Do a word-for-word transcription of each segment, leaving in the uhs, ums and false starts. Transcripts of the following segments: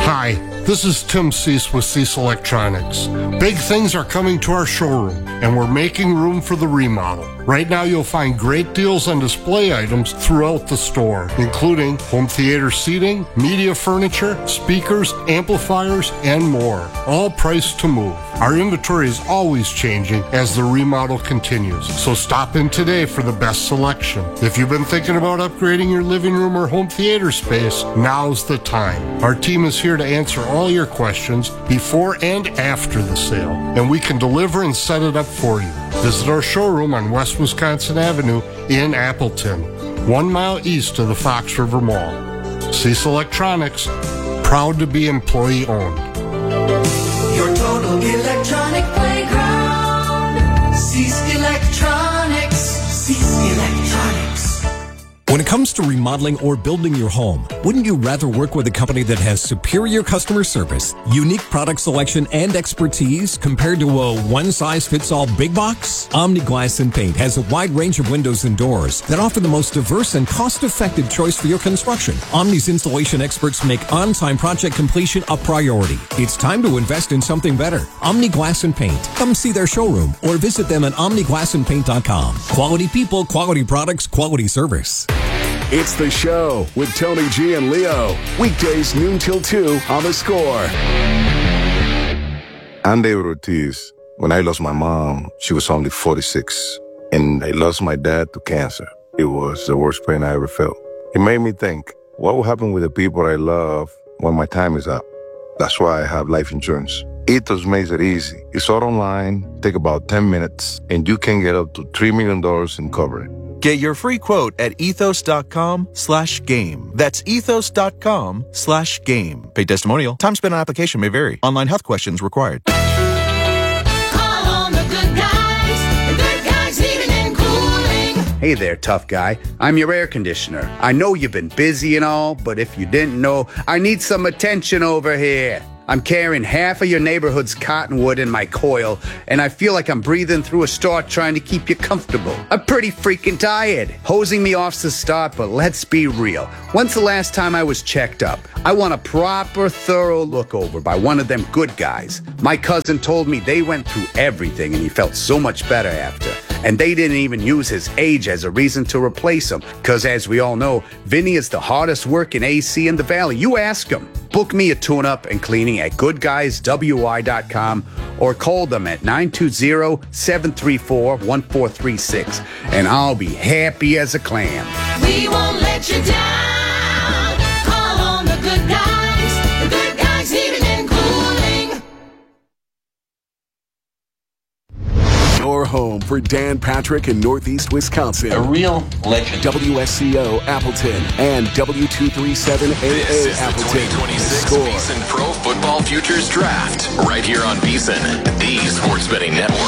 Hi, this is Tim Cease with Cease Electronics. Big things are coming to our showroom, and we're making room for the remodel. Right now you'll find great deals on display items throughout the store, including home theater seating, media furniture, speakers, amplifiers, and more, all priced to move. Our inventory is always changing as the remodel continues, so stop in today for the best selection. If you've been thinking about upgrading your living room or home theater space, now's the time. Our team is here to answer all your questions before and after the sale, and we can deliver and set it up for you. Visit our showroom on West Wisconsin Avenue in Appleton, one mile east of the Fox River Mall. Cease Electronics, proud to be employee-owned. Your total electronic playground. Cease Electronics. Cease Electronics. When it comes to remodeling or building your home, wouldn't you rather work with a company that has superior customer service, unique product selection, and expertise compared to a one-size-fits-all big box? Omni Glass and Paint has a wide range of windows and doors that offer the most diverse and cost-effective choice for your construction. Omni's installation experts make on-time project completion a priority. It's time to invest in something better. Omni Glass and Paint. Come see their showroom or visit them at omni glass and paint dot com. Quality people, quality products, quality service. It's The Show with Tony G and Leo. Weekdays noon till two on The Score. I'm David Ortiz. When I lost my mom, she was only forty-six. And I lost my dad to cancer. It was the worst pain I ever felt. It made me think, what will happen with the people I love when my time is up? That's why I have life insurance. Ethos makes it easy. It's all online, take about ten minutes, and you can get up to three million dollars in coverage. Get your free quote at ethos.com slash game. That's ethos.com slash game. Paid testimonial. Time spent on application may vary. Online health questions required. Call on the good guys. The good guys heating and cooling. Hey there, tough guy. I'm your air conditioner. I know you've been busy and all, but if you didn't know, I need some attention over here. I'm carrying half of your neighborhood's cottonwood in my coil, and I feel like I'm breathing through a straw trying to keep you comfortable. I'm pretty freaking tired. Hosing me off's the start, but let's be real. When's the last time I was checked up? I want a proper, thorough look over by one of them good guys. My cousin told me they went through everything, and he felt so much better after. And they didn't even use his age as a reason to replace him, because as we all know, Vinny is the hardest working A C in the Valley. You ask him. Book me a tune-up and cleaning at good guys w i dot com or call them at nine two zero, seven three four, one four three six, and I'll be happy as a clam. We won't let you down. Call on the good guys. The good guys heating and cooling. Your home for Dan Patrick in Northeast Wisconsin. A real legend. W S C O Appleton and W two thirty-seven A A This is Appleton. the twenty twenty-six VEASAN Pro Football Futures Draft, right here on VEASAN, the sports betting network.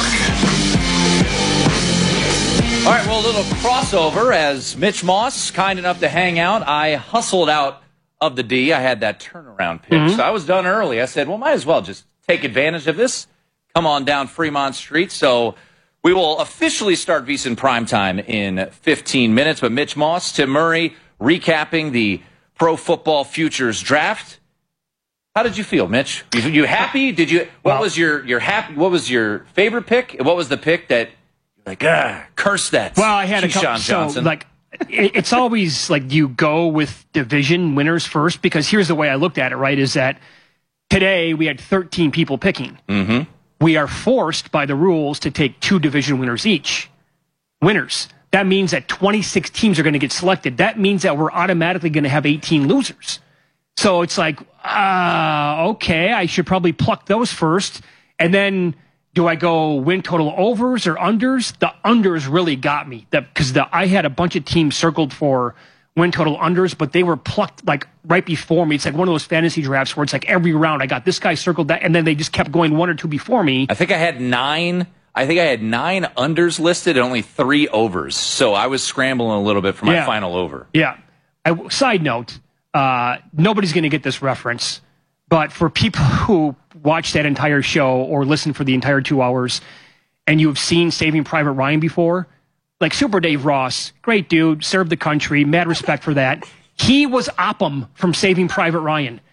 All right, well, a little crossover as Mitch Moss, kind enough to hang out. I hustled out of the D. I had that turnaround pitch, mm-hmm. so I was done early. I said, well, might as well just take advantage of this. Come on down Fremont Street. So we will officially start VEASAN Primetime in fifteen minutes. But Mitch Moss, Tim Murray, recapping the Pro Football Futures Draft. How did you feel, Mitch? You, you happy? Did you? What well, was your your happy? What was your favorite pick? What was the pick that you're like, ah, curse that? Well, I had a couple. So, like, it, it's always like you go with division winners first, because here's the way I looked at it. Right, is that today we had thirteen people picking. Mm-hmm. We are forced by the rules to take two division winners each. Winners. That means that twenty-six teams are going to get selected. That means that we're automatically going to have eighteen losers. So it's like, uh, okay, I should probably pluck those first. And then do I go win total overs or unders? The unders really got me, because I had a bunch of teams circled for win total unders, but they were plucked like right before me. It's like one of those fantasy drafts where it's like every round I got this guy circled that, and then they just kept going one or two before me. I think I had nine. I think I had nine unders listed and only three overs. So I was scrambling a little bit for my yeah. final over. Yeah. I, side note, uh, nobody's going to get this reference, but for people who watch that entire show or listen for the entire two hours, and you have seen Saving Private Ryan before, like Super Dave Ross, great dude, served the country, mad respect for that. He was Oppum from Saving Private Ryan.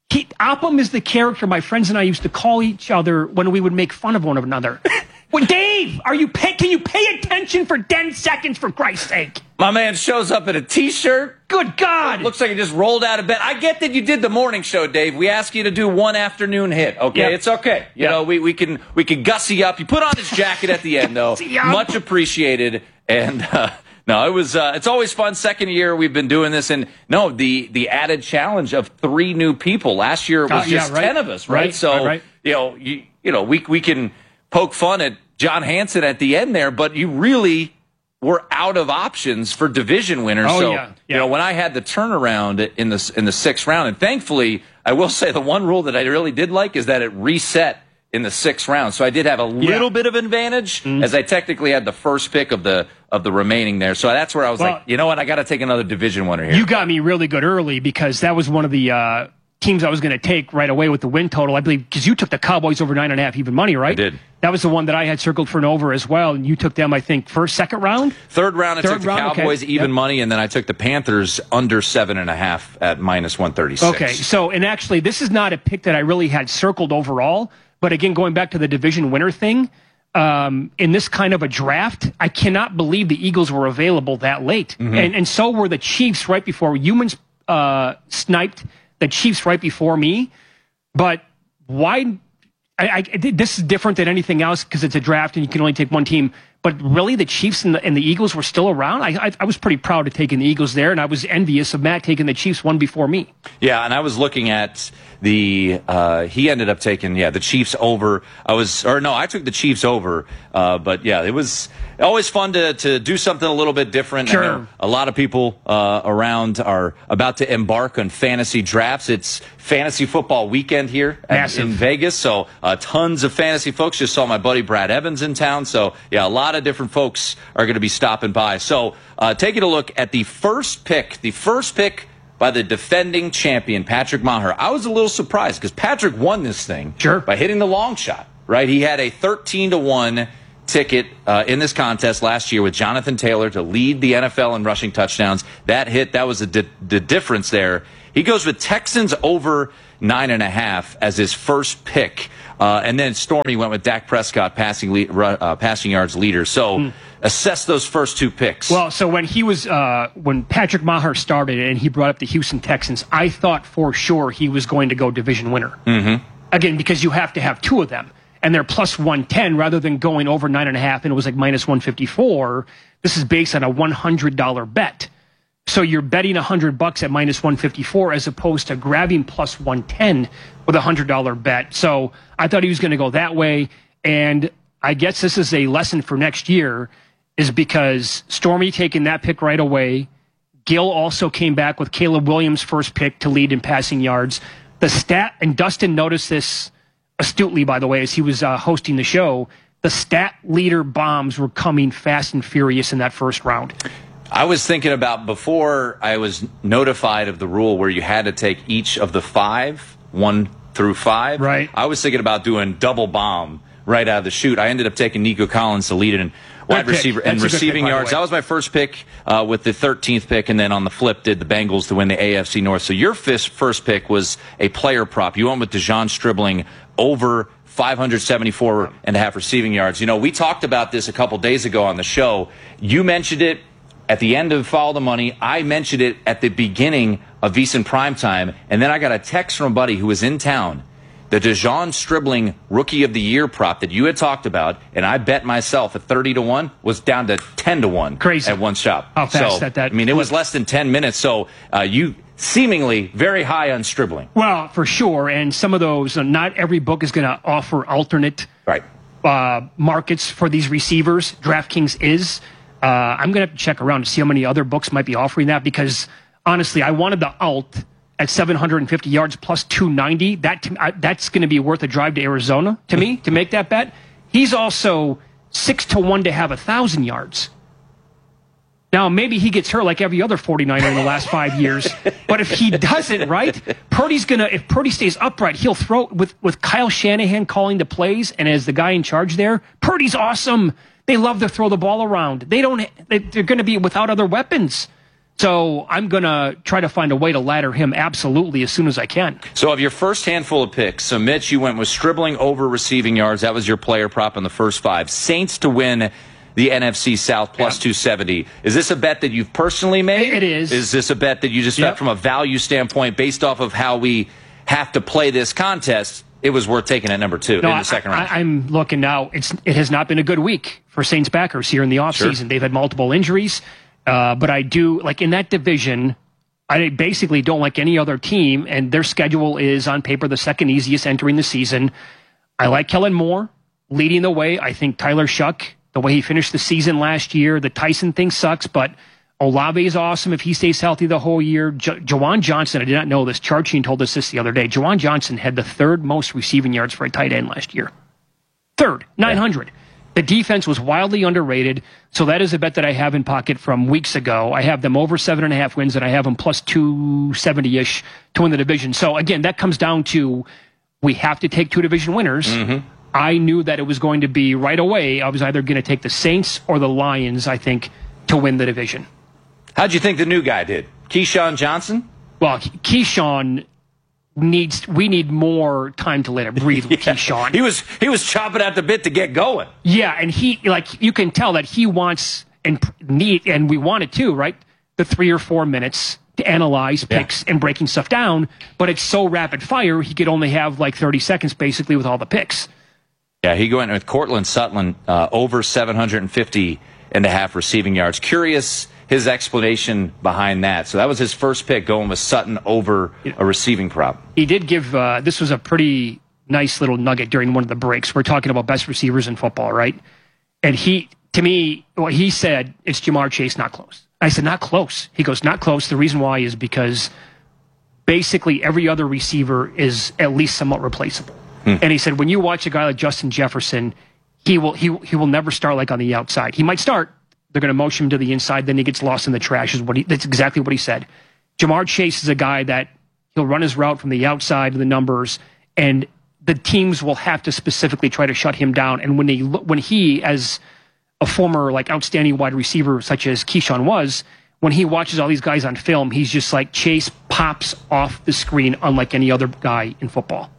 he, Oppum is the character my friends and I used to call each other when we would make fun of one another. Well, Dave, are you pay, can you pay attention for ten seconds, for Christ's sake? My man shows up in a T-shirt. Good God. Looks like he just rolled out of bed. I get that you did the morning show, Dave. We ask you to do one afternoon hit, okay? Yep. It's okay. You Yep. know, we, we can we can gussy up. You put on his jacket at the end, though. Much appreciated. And, uh, no, it was, uh, it's always fun. Second year we've been doing this. And, no, the, the added challenge of three new people. Last year it was Uh, yeah, just right. ten of us, right? Right, So, right, right. you know, you, you know, we, we can poke fun at John Hansen at the end there, but you really were out of options for division winners. Oh, so, yeah, yeah. you know, when I had the turnaround in the in the sixth round, and thankfully, I will say the one rule that I really did like is that it reset in the sixth round. So I did have a little Yeah. bit of advantage, Mm. as I technically had the first pick of the of the remaining there. So that's where I was Well, like, you know what, I got to take another division winner here. You got me really good early because that was one of the uh, teams I was going to take right away with the win total, I believe, because you took the Cowboys over nine and a half even money, right? I did. That was the one that I had circled for an over as well, and you took them, I think, first, second round? Third round, I Third took the round, okay. Cowboys even Yep. money, and then I took the Panthers under seven and a half at minus one thirty six. Okay, so, and actually, this is not a pick that I really had circled overall, but again, going back to the division winner thing, um, in this kind of a draft, I cannot believe the Eagles were available that late. Mm-hmm. And, and so were the Chiefs right before. Humans uh, sniped the Chiefs right before me, but why... I, I, this is different than anything else because it's a draft and you can only take one team. But really, the Chiefs and the, and the Eagles were still around. I, I, I was pretty proud of taking the Eagles there, and I was envious of Matt taking the Chiefs one before me. Yeah, and I was looking at the uh, he ended up taking yeah the Chiefs over. I was or no, I took the Chiefs over. Uh, but yeah, it was always fun to to do something a little bit different. Sure. I know a lot of people uh, around are about to embark on fantasy drafts. It's fantasy football weekend here at, Massive. in Vegas, so uh, tons of fantasy folks. Just saw my buddy Brad Evans in town, so yeah, a lot of different folks are going to be stopping by. So uh, taking a look at the first pick, the first pick by the defending champion, Patrick Maher. I was a little surprised because Patrick won this thing Sure. by hitting the long shot, right? He had a thirteen to one ticket uh, in this contest last year with Jonathan Taylor to lead the N F L in rushing touchdowns. That hit, that was the, di- the difference there. He goes with Texans over nine and a half as his first pick. Uh, and then Stormy went with Dak Prescott passing lead, uh, passing yards leader. So Mm. assess those first two picks. Well, so when he was uh, when Patrick Maher started and he brought up the Houston Texans, I thought for sure he was going to go division winner. Mm-hmm. Again, because you have to have two of them, and they're plus one ten rather than going over nine and a half, and it was like minus one fifty four. This is based on a one hundred dollar bet. So you're betting a hundred bucks at minus one fifty four as opposed to grabbing plus one ten with a hundred dollar bet. So I thought he was going to go that way, and I guess this is a lesson for next year, is because Stormy taking that pick right away. Gil also came back with Caleb Williams' first pick to lead in passing yards. The stat, and Dustin noticed this astutely, by the way, as he was uh, hosting the show. The stat leader bombs were coming fast and furious in that first round. I was thinking about before I was notified of the rule where you had to take each of the five, one through five. Right. I was thinking about doing double bomb right out of the chute. I ended up taking Nico Collins to lead it in wide pick. receiver That's and a good receiving pick, by the yards. way. That was my first pick uh, with the thirteenth pick, and then on the flip did the Bengals to win the A F C North. So your fifth, first pick was a player prop. You went with DeJon Stribling over five hundred seventy-four and a half receiving yards. You know, we talked about this a couple days ago on the show. You mentioned it at the end of Follow the Money. I mentioned it at the beginning of VSiN Primetime, and then I got a text from a buddy who was in town. The DeJon Stribling Rookie of the Year prop that you had talked about, and I bet myself at thirty to one, was down to ten to one. Crazy. At one shop. How fast so, that- that I mean, it was flipped. less than ten minutes, so uh, you seemingly very high on Stribling. Well, for sure. And some of those, uh, not every book is going to offer alternate Right. uh, markets for these receivers. DraftKings is. Uh, I'm going to have to check around to see how many other books might be offering that because, honestly, I wanted the alt at seven hundred fifty yards plus two ninety. That to, I, that's going to be worth a drive to Arizona to me to make that bet. He's also six to one to have one thousand yards. Now, maybe he gets hurt like every other forty-niner in the last five years. But if he doesn't, right, Purdy's going to, if Purdy stays upright, he'll throw with, with Kyle Shanahan calling the plays and as the guy in charge there. Purdy's awesome. They love to throw the ball around. They don't, they, they're going to be without other weapons. So I'm going to try to find a way to ladder him absolutely as soon as I can. So of your first handful of picks, so Mitch, you went with Stribling over receiving yards. That was your player prop in the first five. Saints to win the N F C South plus yeah. two seventy. Is this a bet that you've personally made? It is. Is this a bet that you just yep. bet from a value standpoint based off of how we have to play this contest? It was worth taking at number two no, in the second I, round. I, I'm looking now. It's It has not been a good week for Saints backers here in the offseason. Sure. They've had multiple injuries. Uh, but I do, like in that division, I basically don't like any other team, and their schedule is on paper the second easiest entering the season. I like Kellen Moore leading the way. I think Tyler Shuck, the way he finished the season last year, the Tyson thing sucks, but Olave is awesome if he stays healthy the whole year. Jo- Jawan Johnson, I did not know this. Charchine told us this the other day. Jawan Johnson had the third most receiving yards for a tight end last year. Third, nine hundred. Yeah. The defense was wildly underrated, so that is a bet that I have in pocket from weeks ago. I have them over seven and a half wins, and I have them plus two seventy-ish to win the division. So, again, that comes down to we have to take two division winners. Mm-hmm. I knew that it was going to be right away. I was either going to take the Saints or the Lions, I think, to win the division. How'd you think the new guy did? Keyshawn Johnson? Well, Keyshawn needs we need more time to let it breathe with yeah. Keyshawn. He was he was chopping at the bit to get going. Yeah, and he like you can tell that he wants and need and we want it too, right? The three or four minutes to analyze picks yeah. and breaking stuff down, but it's so rapid fire he could only have like thirty seconds basically with all the picks. Yeah, he went with Cortland Sutton uh, over seven hundred fifty and a half receiving yards. Curious his explanation behind that. So that was his first pick, going with Sutton over a receiving prop. He did give, uh, this was a pretty nice little nugget during one of the breaks. We're talking about best receivers in football, right? And he, to me, what he said, it's Jamar Chase, not close. I said, not close. He goes, not close. The reason why is because basically every other receiver is at least somewhat replaceable. Hmm. And he said, when you watch a guy like Justin Jefferson, he will, he, he will never start like on the outside. He might start. They're going to motion him to the inside, then he gets lost in the trash. Is what he, that's exactly what he said. Jamar Chase is a guy that he'll run his route from the outside of the numbers, and the teams will have to specifically try to shut him down. And when they when he, as a former like outstanding wide receiver such as Keyshawn was, when he watches all these guys on film, he's just like Chase pops off the screen unlike any other guy in football.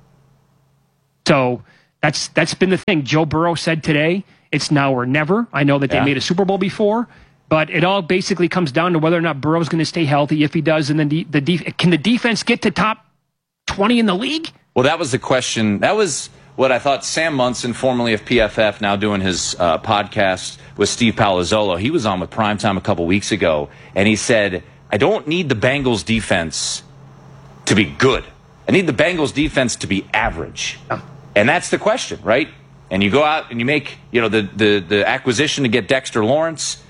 So that's that's been the thing. Joe Burrow said today, it's now or never. I know that they yeah. made a Super Bowl before, but it all basically comes down to whether or not Burrow's going to stay healthy. If he does, and then the, the def- can the defense get to top twenty in the league? Well, that was the question. That was what I thought Sam Munson, formerly of P F F, now doing his uh, podcast with Steve Palazzolo. He was on with Primetime a couple weeks ago, and he said, I don't need the Bengals defense to be good. I need the Bengals defense to be average. Yeah. And that's the question, right? And you go out and you make, you know, the, the, the acquisition to get Dexter Lawrence.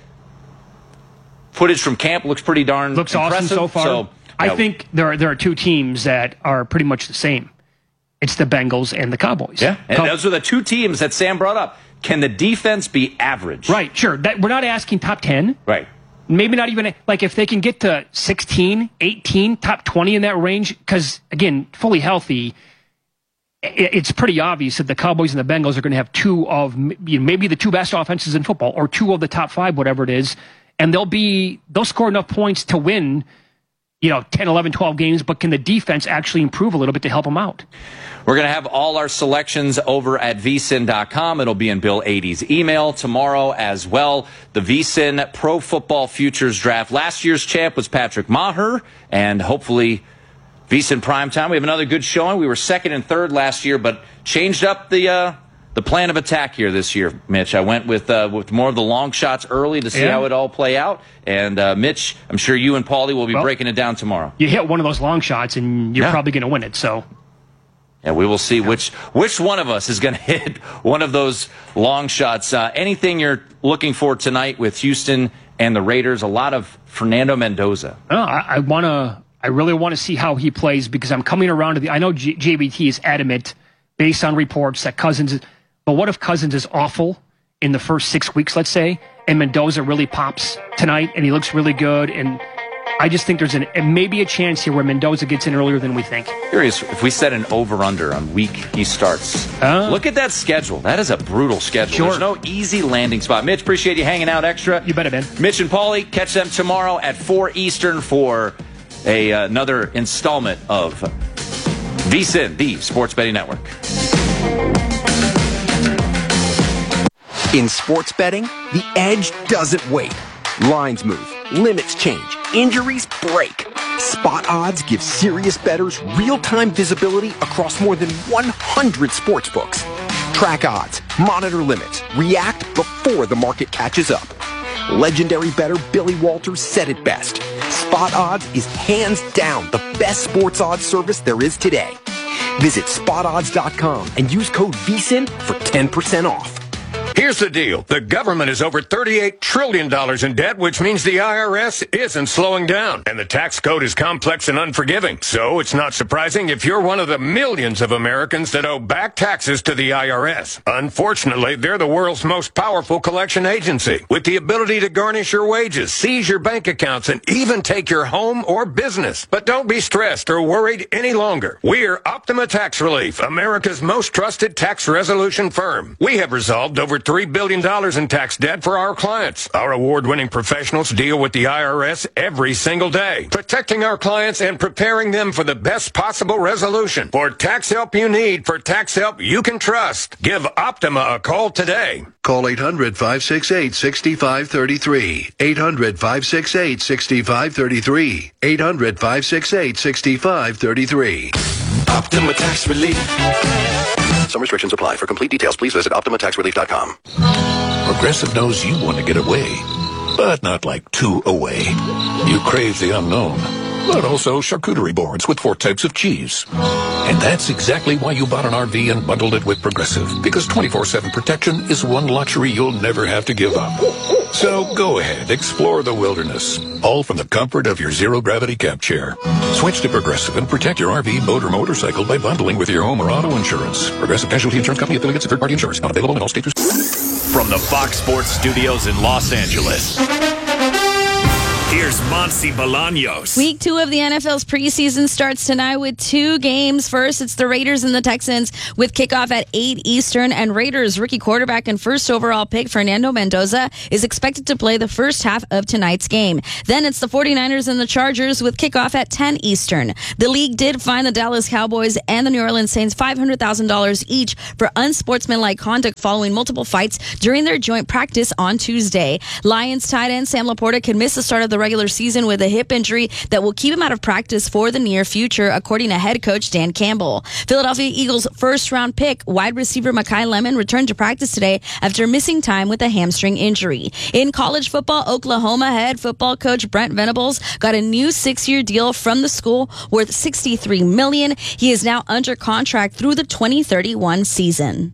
Footage from camp looks pretty darn looks impressive. awesome so far. So, I know, think there are, there are two teams that are pretty much the same. It's the Bengals and the Cowboys. Yeah, and Cow- those are the two teams that Sam brought up. Can the defense be average? Right, sure. That, we're not asking top ten. Right. Maybe not even, like if they can get to sixteen, eighteen, top twenty in that range, because, again, fully healthy, it's pretty obvious that the Cowboys and the Bengals are going to have two of maybe the two best offenses in football, or two of the top five, whatever it is, and they'll be they'll score enough points to win, you know, ten, eleven, twelve games, but can the defense actually improve a little bit to help them out? We're going to have all our selections over at V S I N dot com. It'll be in Bill Adie's email tomorrow as well. The V S I N Pro Football Futures Draft. Last year's champ was Patrick Maher, and hopefully V S I N Primetime. We have another good showing. We were second and third last year, but changed up the uh, the plan of attack here this year, Mitch. I went with uh, with more of the long shots early to see yeah. how it all play out. And, uh, Mitch, I'm sure you and Paulie will be well, breaking it down tomorrow. You hit one of those long shots, and you're yeah. probably going to win it. So, yeah, we will see which which one of us is going to hit one of those long shots. Uh, anything you're looking for tonight with Houston and the Raiders? A lot of Fernando Mendoza. Oh, I, I want to... I really want to see how he plays, because I'm coming around to the... I know G- J B T is adamant, based on reports, that Cousins... Is, but what if Cousins is awful in the first six weeks, let's say, and Mendoza really pops tonight, and he looks really good, and I just think there's an maybe a chance here where Mendoza gets in earlier than we think. Curious if we set an over-under on week he starts. Uh, Look at that schedule. That is a brutal schedule. Sure. There's no easy landing spot. Mitch, appreciate you hanging out extra. You bet it, Ben. Mitch and Paulie, catch them tomorrow at four Eastern for a uh, another installment of VSiN, the Sports Betting Network. In sports betting, the edge doesn't wait. Lines move, limits change, injuries break. Spot Odds gives serious bettors real-time visibility across more than one hundred sports books. Track odds, monitor limits, react before the market catches up. Legendary bettor Billy Walters said it best. Spot Odds is hands down the best sports odds service there is today. Visit spot odds dot com and use code V S I N for ten percent off. Here's the deal. The government is over thirty-eight trillion dollars in debt, which means the I R S isn't slowing down. And the tax code is complex and unforgiving. So it's not surprising if you're one of the millions of Americans that owe back taxes to the I R S. Unfortunately, they're the world's most powerful collection agency, with the ability to garnish your wages, seize your bank accounts, and even take your home or business. But don't be stressed or worried any longer. We're Optima Tax Relief, America's most trusted tax resolution firm. We have resolved over three billion dollars in tax debt for our clients. Our award-winning professionals deal with the I R S every single day, protecting our clients and preparing them for the best possible resolution. For tax help you need, for tax help you can trust, give Optima a call today. Call eight hundred, five six eight, six five three three. eight hundred, five six eight, six five three three. eight hundred, five six eight, six five three three. Optima Tax Relief. Some restrictions apply. For complete details, please visit optima tax relief dot com. Progressive knows you want to get away, but not like too away. You crave the unknown, but also charcuterie boards with four types of cheese. And that's exactly why you bought an R V and bundled it with Progressive, because twenty-four seven protection is one luxury you'll never have to give up. So go ahead, explore the wilderness, all from the comfort of your zero-gravity camp chair. Switch to Progressive and protect your R V, boat, or motorcycle by bundling with your home or auto insurance. Progressive Casualty Insurance Company, affiliates, and third-party insurers. Not available in all states. From the Fox Sports Studios in Los Angeles, here's Monty Bolaños. Week two of the N F L's preseason starts tonight with two games. First, it's the Raiders and the Texans with kickoff at eight Eastern. And Raiders rookie quarterback and first overall pick Fernando Mendoza is expected to play the first half of tonight's game. Then it's the 49ers and the Chargers with kickoff at ten Eastern. The league did fine the Dallas Cowboys and the New Orleans Saints five hundred thousand dollars each for unsportsmanlike conduct following multiple fights during their joint practice on Tuesday. Lions tight end Sam Laporta could miss the start of the regular season with a hip injury that will keep him out of practice for the near future, according to head coach Dan Campbell. Philadelphia Eagles first round pick wide receiver Mekhi Lemon returned to practice today after missing time with a hamstring injury. In college football, Oklahoma head football coach Brent Venables got a new six-year deal from the school worth sixty-three million dollars. He is now under contract through the twenty thirty-one season.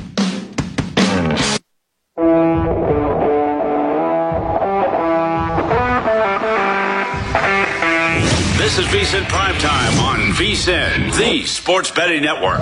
This is VSiN Primetime on VSiN, the Sports Betting Network.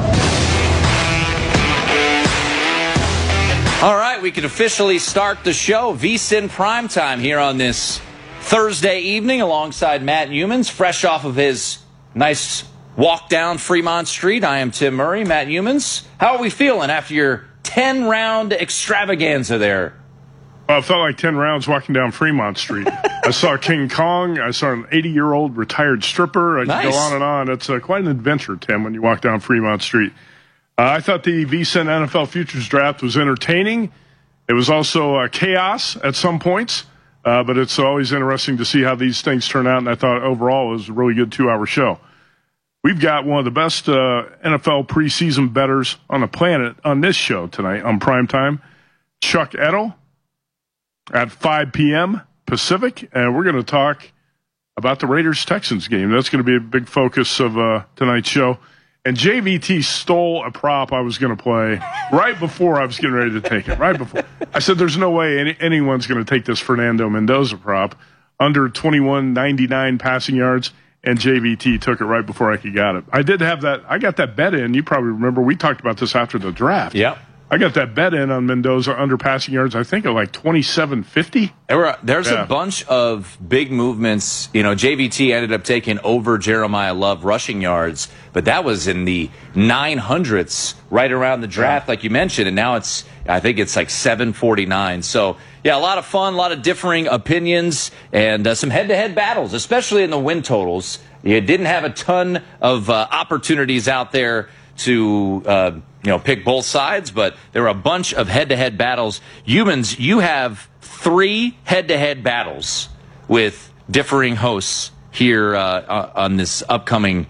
All right, we can officially start the show. VSiN Primetime here on this Thursday evening alongside Matt Youmans, fresh off of his nice walk down Fremont Street. I am Tim Murray. Matt Youmans, how are we feeling after your ten-round extravaganza there? Well, it felt like ten rounds walking down Fremont Street. I saw King Kong. I saw an eighty-year-old retired stripper. I Nice. could go on and on. It's uh, quite an adventure, Tim, when you walk down Fremont Street. Uh, I thought the VSiN N F L Futures Draft was entertaining. It was also uh, chaos at some points, uh, but it's always interesting to see how these things turn out, and I thought overall it was a really good two-hour show. We've got one of the best uh, N F L preseason bettors on the planet on this show tonight on Primetime, Chuck Edel, at five p.m. Pacific, and we're going to talk about the Raiders-Texans game. That's going to be a big focus of uh, tonight's show. And J V T stole a prop I was going to play right before I was getting ready to take it, right before. I said there's no way any, anyone's going to take this Fernando Mendoza prop, under twenty-one ninety-nine passing yards, and J V T took it right before I could get it. I did have that. I got that bet in. You probably remember we talked about this after the draft. Yeah. I got that bet in on Mendoza under passing yards, I think, at like twenty-seven fifty. There were, there's Yeah. a bunch of big movements. You know, J V T ended up taking over Jeremiah Love rushing yards, but that was in the nine hundreds right around the draft, like you mentioned, and now it's, I think it's like seven forty-nine. So, yeah, a lot of fun, a lot of differing opinions, and uh, some head-to-head battles, especially in the win totals. You didn't have a ton of uh, opportunities out there to uh, you know, pick both sides, but there were a bunch of head-to-head battles. Humans, you have three head-to-head battles with differing hosts here uh, on this upcoming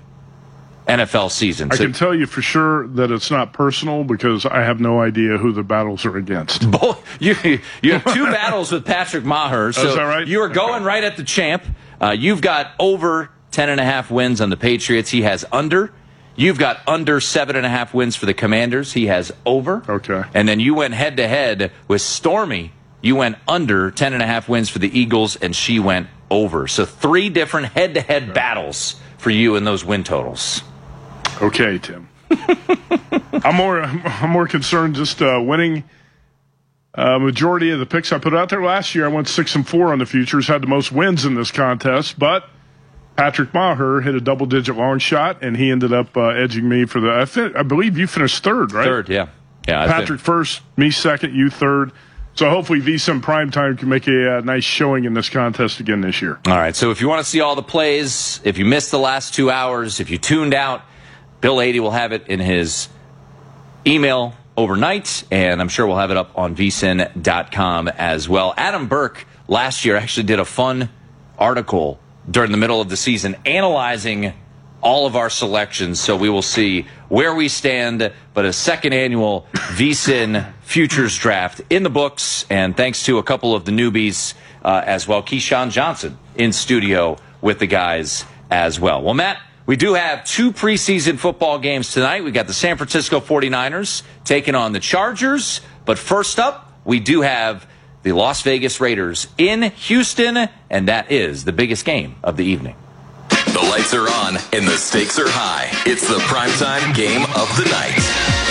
N F L season. I So- can tell you for sure that it's not personal because I have no idea who the battles are against. Both, you, you have two battles with Patrick Maher. So is that right? you are going right at the champ. Uh, you've got over ten and a half wins on the Patriots. He has under. You've got under seven and a half wins for the Commanders. He has over. Okay. And then you went head to head with Stormy. You went under ten and a half wins for the Eagles, and she went over. So three different head to head battles for you in those win totals. Okay, Tim. I'm more I'm more concerned just uh, winning a uh, majority of the picks I put out there. Last year I went six and four on the futures, had the most wins in this contest, but Patrick Maher hit a double-digit long shot, and he ended up uh, edging me for the. I, th- I believe you finished third, right? Third, yeah, yeah. I Patrick first, me second, you third. So hopefully VSiN Primetime can make a uh, nice showing in this contest again this year. All right, so if you want to see all the plays, if you missed the last two hours, if you tuned out, Bill Adie will have it in his email overnight, and I'm sure we'll have it up on V S I N dot com as well. Adam Burke last year actually did a fun article during the middle of the season analyzing all of our selections, so we will see where we stand. But a second annual VSiN Futures Draft in the books, and thanks to a couple of the newbies uh, as well. Keyshawn Johnson in studio with the guys as well. Well, Matt, we do have two preseason football games tonight. We got the San Francisco forty-niners taking on the Chargers. But first up, we do have the Las Vegas Raiders in Houston, and that is the biggest game of the evening. The lights are on and the stakes are high. It's the primetime game of the night.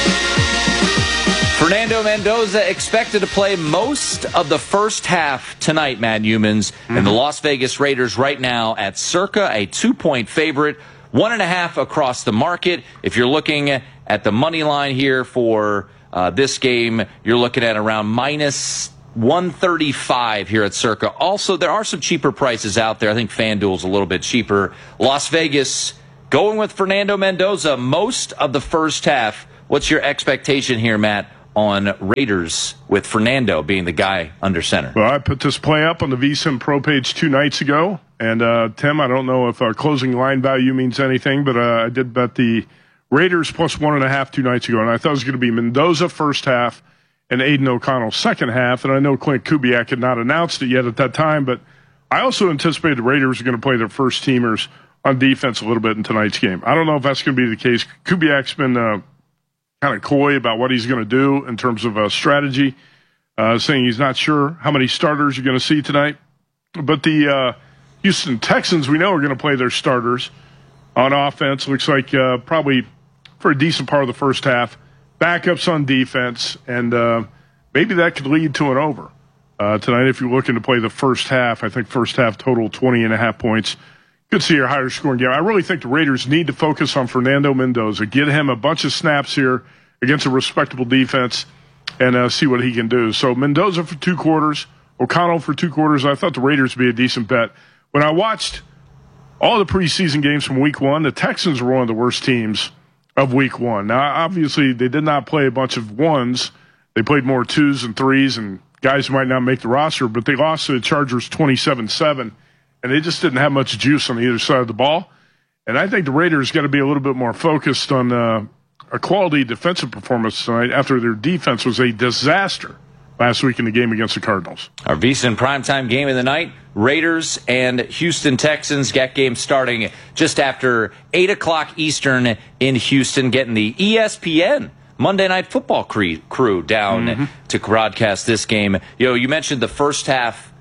Fernando Mendoza expected to play most of the first half tonight, Matt Humans, mm-hmm. and the Las Vegas Raiders right now at circa a two-point favorite, one and a half across the market. If you're looking at the money line here for uh, this game, you're looking at around minus one thirty-five here at Circa. Also, there are some cheaper prices out there. I think FanDuel's a little bit cheaper. Las Vegas going with Fernando Mendoza most of the first half. What's your expectation here, Matt, on Raiders with Fernando being the guy under center? Well, I put this play up on the VSiN Pro page two nights ago. And, uh, Tim, I don't know if uh, closing line value means anything, but uh, I did bet the Raiders plus one and a half two nights ago. And I thought it was going to be Mendoza first half and Aiden O'Connell second half. And I know Clint Kubiak had not announced it yet at that time, but I also anticipated the Raiders were going to play their first teamers on defense a little bit in tonight's game. I don't know if that's going to be the case. Kubiak's been uh, kind of coy about what he's going to do in terms of uh, strategy, uh, saying he's not sure how many starters you're going to see tonight. But the uh, Houston Texans, we know, are going to play their starters on offense. Looks like uh, probably for a decent part of the first half. Backups on defense, and uh, maybe that could lead to an over uh, tonight if you're looking to play the first half. I think first half total twenty and a half points. Could see a higher scoring game. I really think the Raiders need to focus on Fernando Mendoza, get him a bunch of snaps here against a respectable defense, and uh, see what he can do. So Mendoza for two quarters, O'Connell for two quarters. I thought the Raiders would be a decent bet. When I watched all the preseason games from week one, the Texans were one of the worst teams of week one. Now, obviously, they did not play a bunch of ones. They played more twos and threes, and guys who might not make the roster, but they lost to the Chargers twenty-seven seven, and they just didn't have much juice on either side of the ball. And I think the Raiders got to be a little bit more focused on uh, a quality defensive performance tonight after their defense was a disaster last week in the game against the Cardinals. Our VSiN primetime game of the night, Raiders and Houston Texans. That game starting just after eight o'clock Eastern in Houston, getting the E S P N Monday Night Football cre- crew down mm-hmm. to broadcast this game. You know, you mentioned the first half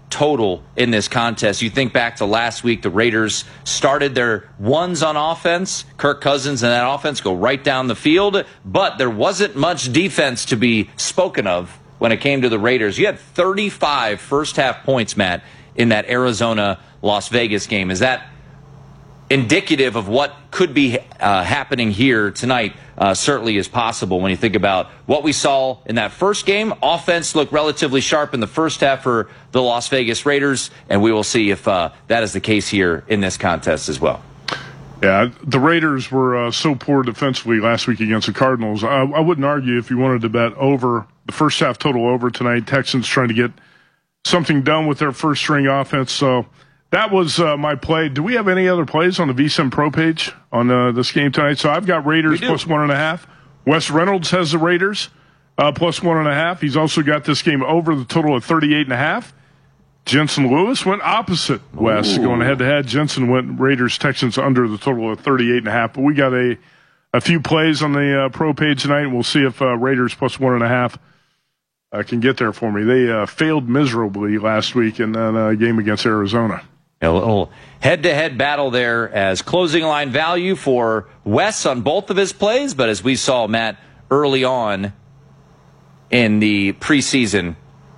total in this contest. You think back to last week, the Raiders started their ones on offense. Kirk Cousins and that offense go right down the field, but there wasn't much defense to be spoken of when it came to the Raiders. You had thirty-five first-half points, Matt, in that Arizona-Las Vegas game. Is that indicative of what could be uh, happening here tonight? Uh, certainly is possible when you think about what we saw in that first game. Offense looked relatively sharp in the first half for the Las Vegas Raiders, and we will see if uh, that is the case here in this contest as well. Yeah, the Raiders were uh, so poor defensively last week against the Cardinals. I, I wouldn't argue if you wanted to bet over the first half total over tonight. Texans trying to get something done with their first string offense. So that was uh, my play. Do we have any other plays on the V S I N Pro page on uh, this game tonight? So I've got Raiders plus one and a half. Wes Reynolds has the Raiders uh, plus one and a half. He's also got this game over the total of thirty-eight and a half. Jensen Lewis went opposite Wes, Ooh. going head to head. Jensen went Raiders Texans under the total of thirty-eight and a half. But we got a a few plays on the uh, pro page tonight. We'll see if uh, Raiders plus one and a half uh, can get there for me. They uh, failed miserably last week in that uh, game against Arizona. A little head-to-head battle there as closing line value for Wes on both of his plays, but as we saw, Matt, early on in the preseason,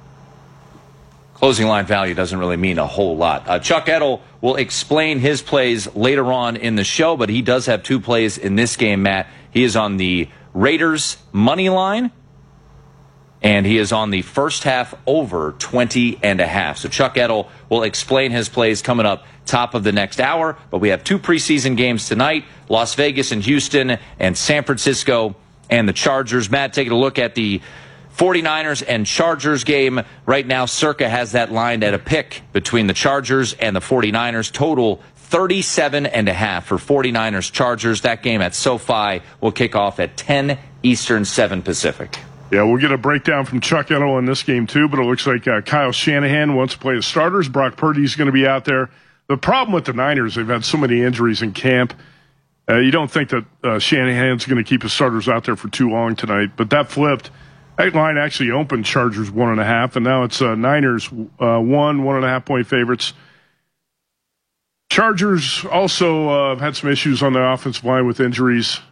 closing line value doesn't really mean a whole lot. Uh, Chuck Edel will explain his plays later on in the show, but he does have two plays in this game, Matt. He is on the Raiders money line, and he is on the first half over twenty and a half. So Chuck Edel will explain his plays coming up top of the next hour. But we have two preseason games tonight, Las Vegas and Houston, and San Francisco and the Chargers. Matt, taking a look at the forty-niners and Chargers game. Right now, Circa has that line at a pick between the Chargers and the forty-niners. Total thirty-seven and a half for forty-niners Chargers. That game at SoFi will kick off at ten Eastern, seven Pacific. Yeah, we'll get a breakdown from Chuck Edel in this game, too, but it looks like uh, Kyle Shanahan wants to play the starters. Brock Purdy's going to be out there. The problem with the Niners, they've had so many injuries in camp. Uh, you don't think that uh, Shanahan's going to keep his starters out there for too long tonight, but that flipped. That line actually opened Chargers one and a half, and now it's uh, Niners uh, one, one and a half point favorites. Chargers also uh, had some issues on the offensive line with injuries.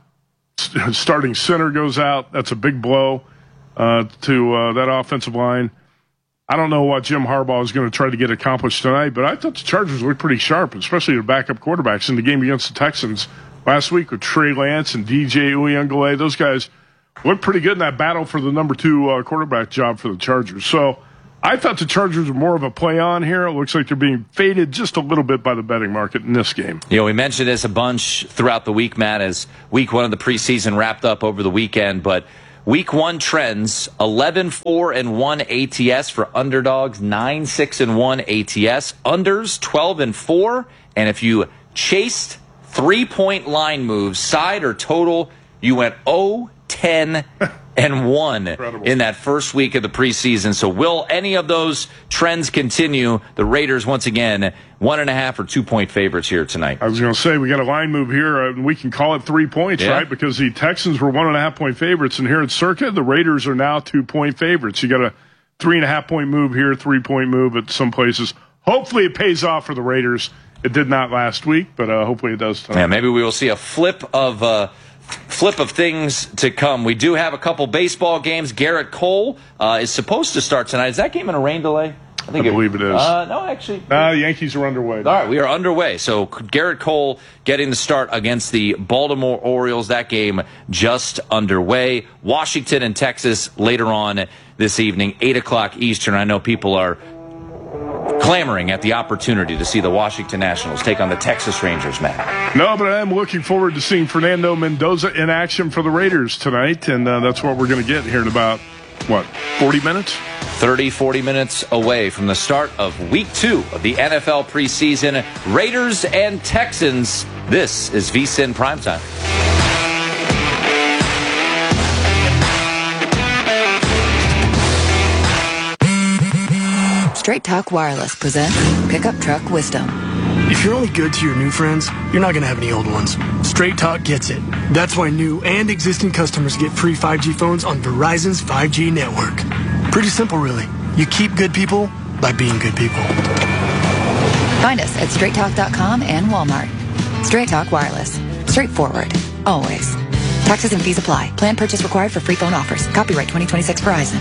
S- starting center goes out. That's a big blow. Uh, to uh, that offensive line. I don't know what Jim Harbaugh is going to try to get accomplished tonight, but I thought the Chargers looked pretty sharp, especially their backup quarterbacks in the game against the Texans last week with Trey Lance and D J Uyunglele. Those guys looked pretty good in that battle for the number two uh, quarterback job for the Chargers. So I thought the Chargers were more of a play on here. It looks like they're being faded just a little bit by the betting market in this game. You know, we mentioned this a bunch throughout the week, Matt, as week one of the preseason wrapped up over the weekend, but Week one trends, eleven four and one A T S for underdogs, nine six and one A T S. Unders, twelve and four. And if you chased three-point line moves, side or total, you went oh, ten, and one Incredible. In that first week of the preseason. So will any of those trends continue? The Raiders, once again, one and a half or two-point favorites here tonight. I was going to say, we got a line move here, and we can call it three points, yeah. right? Because the Texans were one and a half point favorites, and here at Circa, the Raiders are now two-point favorites. You got a three and a half point move here, three-point move at some places. Hopefully it pays off for the Raiders. It did not last week, but uh, hopefully it does tonight. Yeah, maybe we will see a flip of uh, flip of things to come. We do have a couple baseball games. Garrett Cole uh, is supposed to start tonight. Is that game in a rain delay? I, think I believe it, it is. Uh, no, actually. Nah, the Yankees are underway. All right, we are underway. So Garrett Cole getting the start against the Baltimore Orioles. That game just underway. Washington and Texas later on this evening, eight o'clock Eastern. I know people are clamoring at the opportunity to see the Washington Nationals take on the Texas Rangers, Matt. No, but I am looking forward to seeing Fernando Mendoza in action for the Raiders tonight, and uh, that's what we're going to get here in about, what, forty minutes? thirty, forty minutes away from the start of week two of the N F L preseason. Raiders and Texans. This is V S I N Primetime. Straight Talk Wireless presents Pickup Truck Wisdom. If you're only good to your new friends, you're not going to have any old ones. Straight Talk gets it. That's why new and existing customers get free five G phones on Verizon's five G network. Pretty simple, really. You keep good people, by being good people. Find us at straight talk dot com and Walmart. Straight Talk Wireless. Straightforward. Always. Taxes and fees apply. Plan purchase required for free phone offers. Copyright twenty twenty-six Verizon.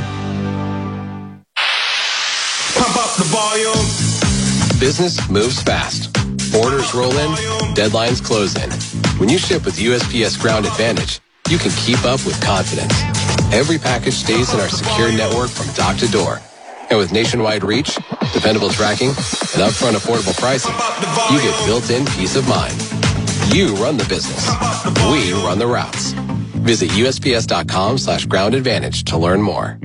Pump up the volume. Business moves fast. Orders roll in, deadlines close in. When you ship with U S P S Ground Advantage, you can keep up with confidence. Every package stays in our secure network from dock to door. And with nationwide reach, dependable tracking, and upfront affordable pricing, you get built-in peace of mind. You run the business. We run the routes. Visit U S P S dot com slash ground advantage to learn more.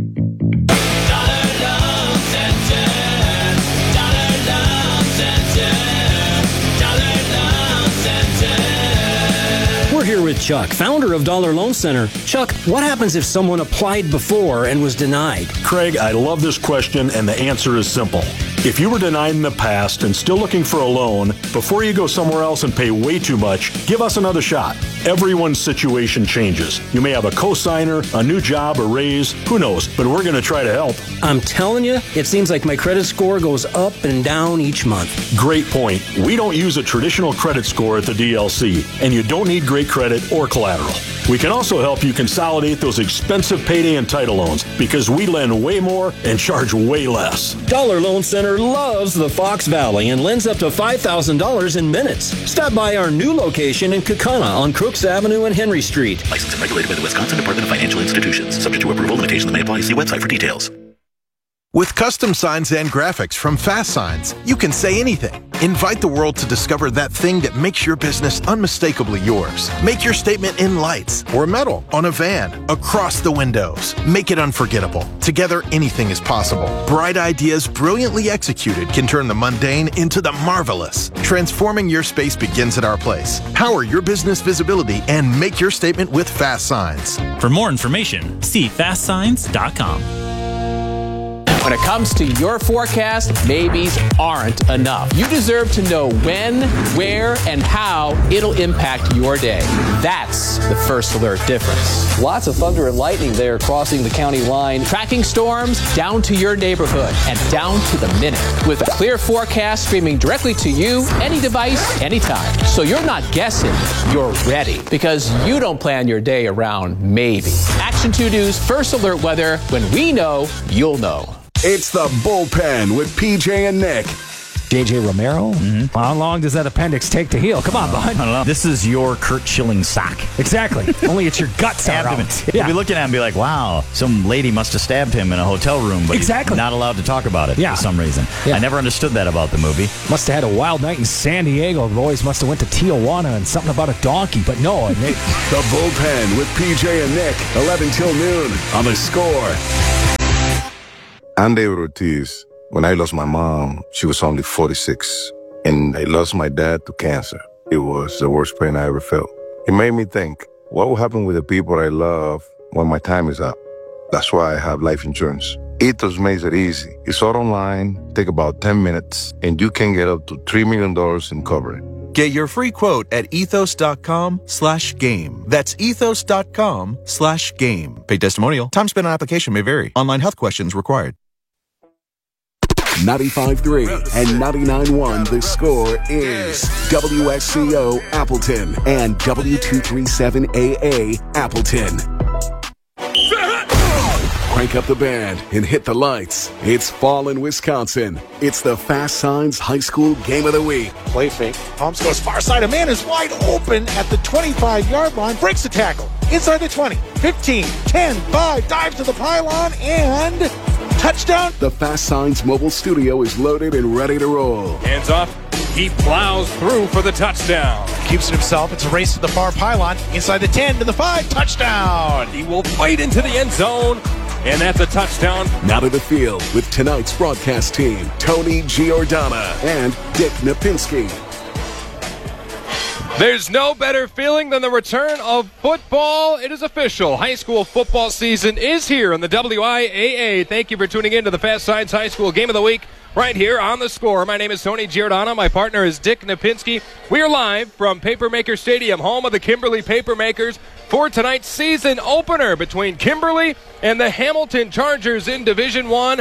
We're here with Chuck, founder of Dollar Loan Center. Chuck, what happens if someone applied before and was denied? Craig, I love this question, and the answer is simple. If you were denied in the past and still looking for a loan, before you go somewhere else and pay way too much, give us another shot. Everyone's situation changes. You may have a cosigner, a new job, a raise, who knows, but we're going to try to help. I'm telling you, it seems like my credit score goes up and down each month. Great point. We don't use a traditional credit score at the D L C, and you don't need great credit or collateral. We can also help you consolidate those expensive payday and title loans because we lend way more and charge way less. Dollar Loan Center loves the Fox Valley and lends up to five thousand dollars in minutes. Stop by our new location in Kaukauna on Crooks Avenue and Henry Street. Licensed and regulated by the Wisconsin Department of Financial Institutions. Subject to approval, limitations may apply. See website for details. With custom signs and graphics from Fast Signs, you can say anything. Invite the world to discover that thing that makes your business unmistakably yours. Make your statement in lights or metal, on a van, across the windows. Make it unforgettable. Together, anything is possible. Bright ideas brilliantly executed can turn the mundane into the marvelous. Transforming your space begins at our place. Power your business visibility and make your statement with Fast Signs. For more information, see fast signs dot com. When it comes to your forecast, maybes aren't enough. You deserve to know when, where, and how it'll impact your day. That's the First Alert difference. Lots of thunder and lightning there crossing the county line. Tracking storms down to your neighborhood and down to the minute. With a clear forecast streaming directly to you, any device, anytime. So you're not guessing, you're ready. Because you don't plan your day around maybe. Action two News First Alert weather. When we know, you'll know. It's the Bullpen with P J and Nick. J J Romero? Mm-hmm. How long does that appendix take to heal? Come on, bud. I don't know. This is your Kurt Schilling sock. Exactly. Only it's your guts out. Abdomen. Yeah. You'll be looking at it and be like, wow, some lady must have stabbed him in a hotel room, but exactly. he's not allowed to talk about it yeah. for some reason. Yeah. I never understood that about the movie. Must have had a wild night in San Diego. The boys must have went to Tijuana and something about a donkey, but no. It, the Bullpen with P J and Nick, eleven till noon on The Score. I'm David Ortiz. When I lost my mom, she was only forty-six. And I lost my dad to cancer. It was the worst pain I ever felt. It made me think, what will happen with the people I love when my time is up? That's why I have life insurance. Ethos makes it easy. It's all online, take about ten minutes, and you can get up to three million dollars in coverage. Get your free quote at ethos.com slash game. That's ethos.com slash game. Paid testimonial. Time spent on application may vary. Online health questions required. ninety-five point three and ninety-nine point one The Score is W X C O Appleton and W two thirty-seven A A Appleton. Crank up the band and hit the lights. It's fall in Wisconsin. It's the Fast Signs High School Game of the Week. Play fake. Holmes goes far side. A man is wide open at the twenty-five-yard line. Breaks the tackle. Inside the twenty. fifteen. ten. five. Dives to the pylon and touchdown. The Fast Signs mobile studio is loaded and ready to roll. Hands off. He plows through for the touchdown. Keeps it himself. It's a race to the far pylon. Inside the ten to the five. Touchdown. He will fight into the end zone. And that's a touchdown. Now to the field with tonight's broadcast team, Tony Giordana and Dick Napinski. There's no better feeling than the return of football. It is official. High school football season is here on the W I A A. Thank you for tuning in to the Fast Signs High School Game of the Week right here on The Score. My name is Tony Giordana. My partner is Dick Napinski. We are live from Papermaker Stadium, home of the Kimberly Papermakers, for tonight's season opener between Kimberly and the Hamilton Chargers in Division One.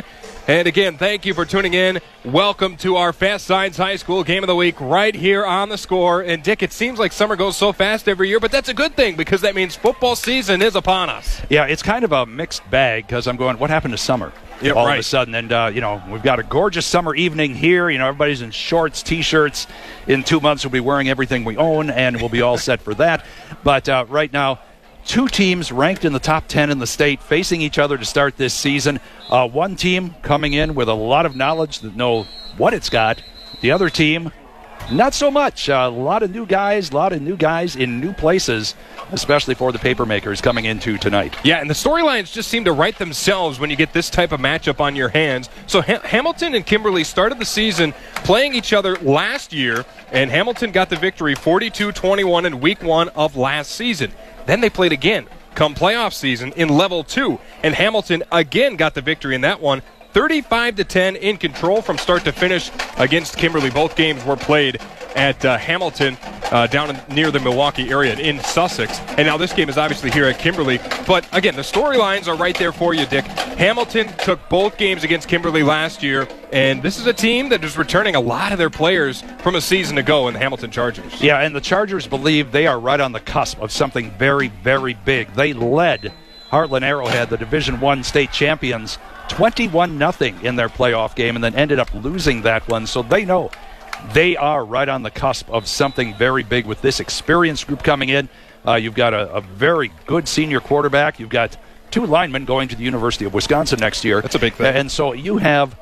And again, thank you for tuning in. Welcome to our Fast Signs High School Game of the Week right here on The Score. And, Dick, it seems like summer goes so fast every year, but that's a good thing because that means football season is upon us. Yeah, it's kind of a mixed bag because I'm going, what happened to summer? Yeah, all right. of a sudden. And, uh, you know, we've got a gorgeous summer evening here. You know, everybody's in shorts, T-shirts. In two months, we'll be wearing everything we own, and we'll be all set for that. But uh, right now, two teams ranked in the top ten in the state facing each other to start this season. Uh, one team coming in with a lot of knowledge that know what it's got. The other team, not so much. Uh, a lot of new guys, a lot of new guys in new places, especially for the paper makers coming into tonight. Yeah, and the storylines just seem to write themselves when you get this type of matchup on your hands. So ha- Hamilton and Kimberly started the season playing each other last year, and Hamilton got the victory forty-two twenty-one in week one of last season. Then they played again come playoff season in level two, and Hamilton again got the victory in that one, thirty-five to ten in control from start to finish against Kimberly. Both games were played at uh, Hamilton uh, down in, near the Milwaukee area in Sussex. And now this game is obviously here at Kimberly. But again, the storylines are right there for you, Dick. Hamilton took both games against Kimberly last year, and this is a team that is returning a lot of their players from a season ago in the Hamilton Chargers. Yeah, and the Chargers believe they are right on the cusp of something very, very big. They led Heartland Arrowhead, the Division One state champions, twenty-one nothing in their playoff game, and then ended up losing that one. So they know they are right on the cusp of something very big with this experienced group coming in. Uh, you've got a, a very good senior quarterback. You've got two linemen going to the University of Wisconsin next year. That's a big thing. And so you have,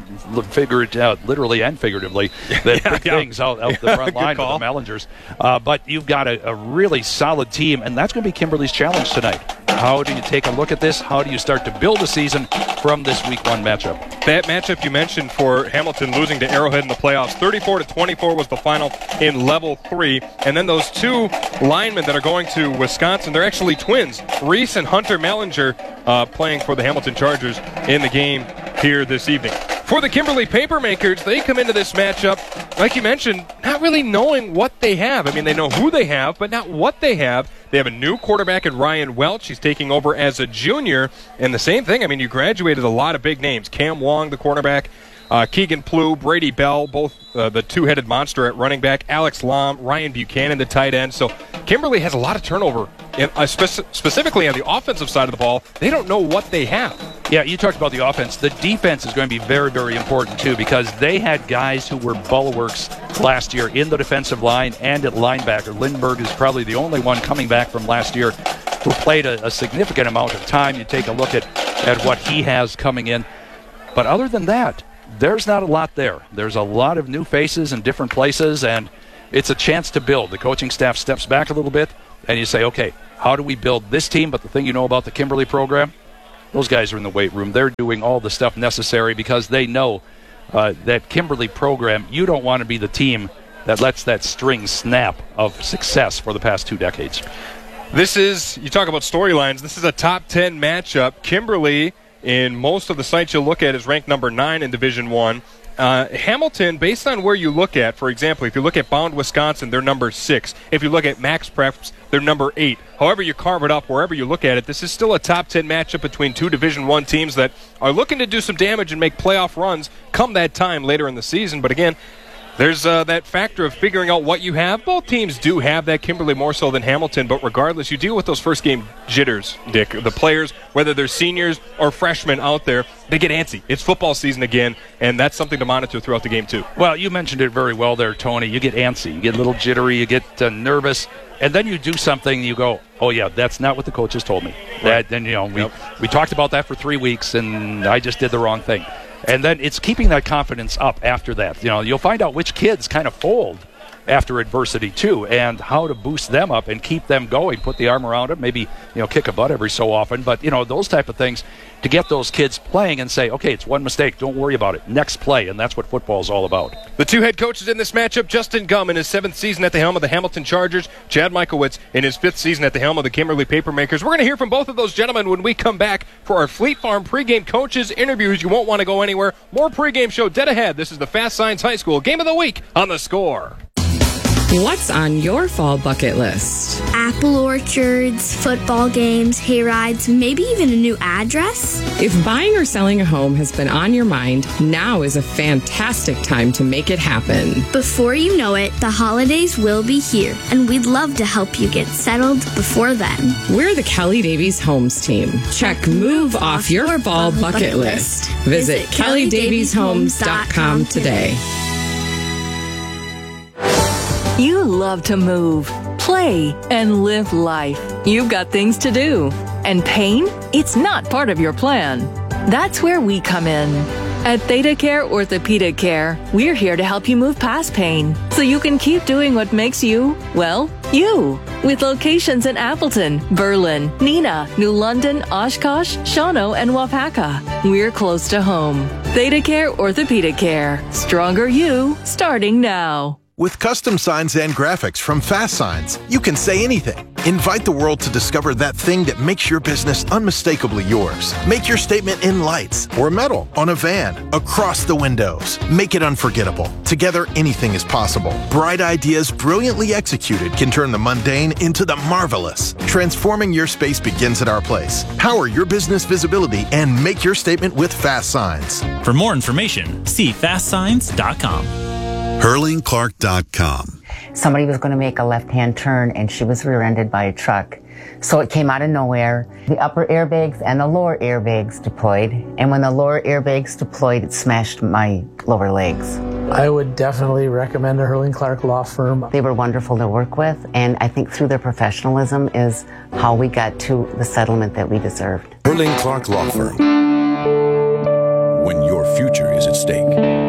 figure it out, literally and figuratively, the yeah, big yeah. things out, out the front line with the Mellingers. Uh, but you've got a, a really solid team, and that's going to be Kimberly's challenge tonight. How do you take a look at this? How do you start to build a season from this week one matchup? That matchup you mentioned for Hamilton losing to Arrowhead in the playoffs, thirty-four to twenty-four was the final in level three. And then those two linemen that are going to Wisconsin, they're actually twins, Reese and Hunter Mellinger, uh, playing for the Hamilton Chargers in the game here this evening. For the Kimberly Papermakers, they come into this matchup, like you mentioned, not really knowing what they have. I mean, they know who they have, but not what they have. They have a new quarterback in Ryan Welch. He's taking over as a junior. And the same thing, I mean, you graduated a lot of big names. Cam Wong, the quarterback, uh, Keegan Plew, Brady Bell, both uh, the two-headed monster at running back, Alex Lom, Ryan Buchanan, the tight end. So Kimberly has a lot of turnover, and uh, speci- specifically on the offensive side of the ball. They don't know what they have. Yeah, you talked about the offense. The defense is going to be very, very important, too, because they had guys who were bulwarks last year in the defensive line and at linebacker. Lindbergh is probably the only one coming back from last year who played a, a significant amount of time. You take a look at, at what he has coming in. But other than that, there's not a lot there. There's a lot of new faces in different places, and it's a chance to build. The coaching staff steps back a little bit, and you say, okay, how do we build this team? But the thing you know about the Kimberly program, those guys are in the weight room. They're doing all the stuff necessary because they know uh, that Kimberly program, you don't want to be the team that lets that string snap of success for the past two decades. This is, you talk about storylines, this is a top ten matchup. Kimberly, in most of the sites you'll look at, is ranked number nine in Division One. Uh, Hamilton, based on where you look at, for example, if you look at Bound, Wisconsin, they're number six. If you look at Max Preps, they're number eight. However you carve it up, wherever you look at it, this is still a top ten matchup between two Division One teams that are looking to do some damage and make playoff runs come that time later in the season. But again, there's uh, that factor of figuring out what you have. Both teams do have that, Kimberly more so than Hamilton, but regardless, you deal with those first game jitters, Dick. The players, whether they're seniors or freshmen out there, they get antsy. It's football season again, and that's something to monitor throughout the game too. Well, you mentioned it very well there, Tony. You get antsy, you get a little jittery, you get uh, nervous, and then you do something, you go, oh yeah, that's not what the coaches told me. Right. That, then, you know, we, yep. we talked about that for three weeks, and I just did the wrong thing. And then it's keeping that confidence up after that. You know, you'll find out which kids kind of fold after adversity too, and how to boost them up and keep them going. Put the arm around them, maybe, you know, kick a butt every so often. But, you know, those type of things to get those kids playing and say, okay, it's one mistake, don't worry about it. Next play, and that's what football is all about. The two head coaches in this matchup, Justin Gumm in his seventh season at the helm of the Hamilton Chargers, Chad Michaelwitz in his fifth season at the helm of the Kimberly Papermakers. We're going to hear from both of those gentlemen when we come back for our Fleet Farm pregame coaches interviews. You won't want to go anywhere. More pregame show dead ahead. This is the Fast Signs High School Game of the Week on The Score. What's on your fall bucket list? Apple orchards, football games, hay rides, maybe even a new address. If buying or selling a home has been on your mind, now is a fantastic time to make it happen. Before you know it, the holidays will be here, and we'd love to help you get settled before then. We're the Kelly Davies Homes team. Check move off your fall bucket list. Visit kelly davies homes dot com today. You love to move, play, and live life. You've got things to do. And pain? It's not part of your plan. That's where we come in. At Theta Care Orthopedic Care, we're here to help you move past pain so you can keep doing what makes you, well, you. With locations in Appleton, Berlin, Neenah, New London, Oshkosh, Shawano, and Wapaka. We're close to home. Theta Care Orthopedic Care. Stronger you, starting now. With custom signs and graphics from Fast Signs, you can say anything. Invite the world to discover that thing that makes your business unmistakably yours. Make your statement in lights or metal, on a van, across the windows. Make it unforgettable. Together, anything is possible. Bright ideas brilliantly executed can turn the mundane into the marvelous. Transforming your space begins at our place. Power your business visibility and make your statement with Fast Signs. For more information, see fast signs dot com. Hurling Clark dot com. Somebody was going to make a left-hand turn and she was rear-ended by a truck. So it came out of nowhere. The upper airbags and the lower airbags deployed. And when the lower airbags deployed, it smashed my lower legs. I would definitely recommend a Hurling Clark law firm. They were wonderful to work with, and I think through their professionalism is how we got to the settlement that we deserved. Hurling Clark Law Firm. When your future is at stake.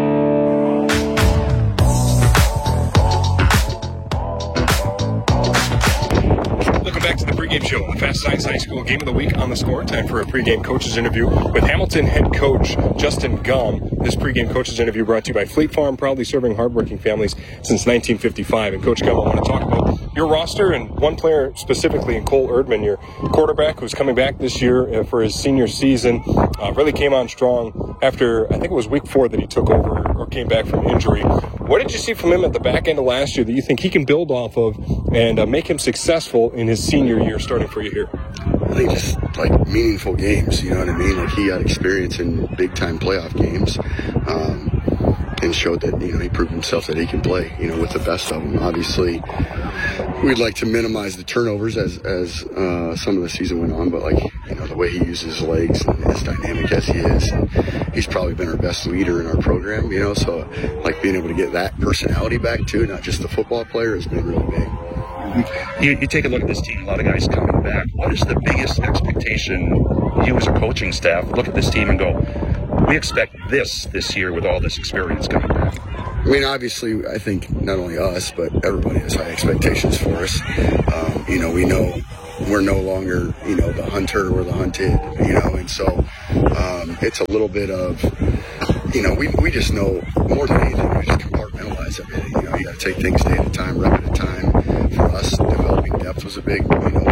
Back to the pregame show on the Fast Signs High School Game of the Week on the Score. Time for a pregame coaches interview with Hamilton head coach Justin Gum. This pregame coaches interview brought to you by Fleet Farm, proudly serving hardworking families since nineteen fifty-five. And Coach Gum, I want to talk about your roster and one player specifically in Cole Erdman, your quarterback who's coming back this year for his senior season. Uh, really came on strong after, I think it was week four that he took over or came back from injury. What did you see from him at the back end of last year that you think he can build off of and uh, make him successful in his senior year starting for you here? I think just like meaningful games, you know what I mean? Like he got experience in big time playoff games, um, and showed that, you know, he proved himself that he can play, you know, with the best of them. Obviously, we'd like to minimize the turnovers as, as, uh, some of the season went on, but like, you know, the way he uses his legs and as dynamic as he is, and he's probably been our best leader in our program, you know, so like being able to get that personality back too, not just the football player, has been really big. You, you take a look at this team, a lot of guys coming back. What is the biggest expectation you as a coaching staff look at this team and go, we expect this this year with all this experience coming back? I mean, obviously, I think not only us, but everybody has high expectations for us. Um, you know, we know we're no longer, you know, the hunter, we're the hunted, you know, and so um, it's a little bit of, you know, we we just know more than anything, we just compartmentalize everything. You know, you got to take things day at a time, rep at a time. For us, developing depth was a big, you know,